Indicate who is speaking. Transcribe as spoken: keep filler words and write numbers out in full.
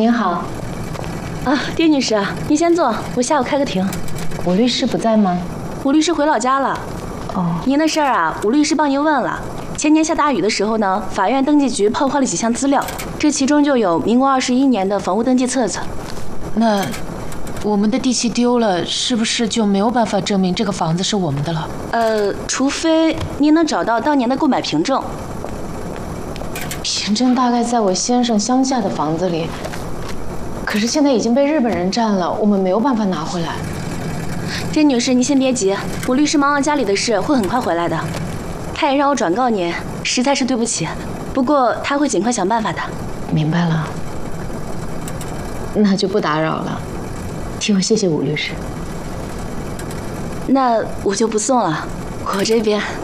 Speaker 1: 您好。
Speaker 2: 啊，丁女士，您先坐，我下午开个庭。
Speaker 1: 吴律师不在吗？
Speaker 2: 吴律师回老家了。
Speaker 1: 哦，
Speaker 2: 您的事儿啊，吴律师帮您问了。前年下大雨的时候呢，法院登记局破坏了几项资料，这其中就有民国二十一年的房屋登记册子。
Speaker 1: 那我们的地契丢了，是不是就没有办法证明这个房子是我们的了？
Speaker 2: 呃，除非您能找到当年的购买凭证。
Speaker 1: 凭证大概在我先生乡下的房子里，可是现在已经被日本人占了，我们没有办法拿回来。
Speaker 2: 甄女士，您先别急，我律师忙完家里的事，会很快回来的。他也让我转告您，实在是对不起，不过他会尽快想办法的。
Speaker 1: 明白了，那就不打扰了，替我谢谢武律师。
Speaker 2: 那我就不送了，我这边